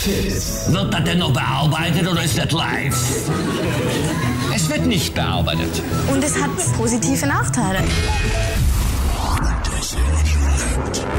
Fit. Wird das denn noch bearbeitet oder ist das live? Es wird nicht bearbeitet. Und es hat positive Nachteile. Das Radio.